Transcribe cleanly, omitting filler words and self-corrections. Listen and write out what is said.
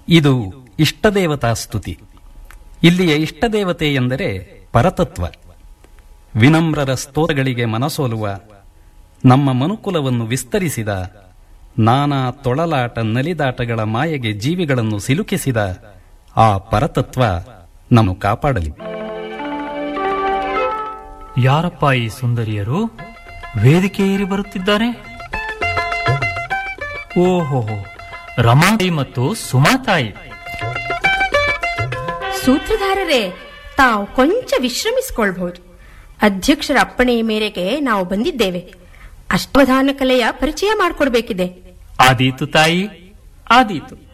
ಇದು ಇಷ್ಟದೇವತಾ ಸ್ತುತಿ. ಇಲ್ಲಿಯ ಇಷ್ಟದೇವತೆ ಎಂದರೆ ಪರತತ್ವ. ವಿನಮ್ರರ ಸ್ತೋತ್ರಗಳಿಗೆ ಮನಸೋಲುವ, ನಮ್ಮ ಮನುಕುಲವನ್ನು ವಿಸ್ತರಿಸಿದ, ನಾನಾ ತೊಳಲಾಟ ನಲಿದಾಟಗಳ ಮಾಯೆಗೆ ಜೀವಿಗಳನ್ನು ಸಿಲುಕಿಸಿದ ಆ ಪರತತ್ವ ನಮ್ಮ ಕಾಪಾಡಲಿ. ಯಾರಪ್ಪ ಈ ಸುಂದರಿಯರು ವೇದಿಕೆ ಏರಿ ಬರುತ್ತಿದ್ದಾರೆ? ಓಹೋ, ರಮಾತಾಯಿ ಮತ್ತು ಸುಮಾತಾಯಿ. ಸೂತ್ರಧಾರರೇ, ತಾವು ಕೊಂಚ ವಿಶ್ರಮಿಸಿಕೊಳ್ಬಹುದು. ಅಧ್ಯಕ್ಷರ ಅಪ್ಪಣೆಯ ಮೇರೆಗೆ ನಾವು ಬಂದಿದ್ದೇವೆ. ಅಷ್ಟಾವಧಾನ ಕಲೆಯ ಪರಿಚಯ ಮಾಡಿಕೊಡ್ಬೇಕಿದೆ. ಆದೀತು ತಾಯಿ, ಆದೀತು.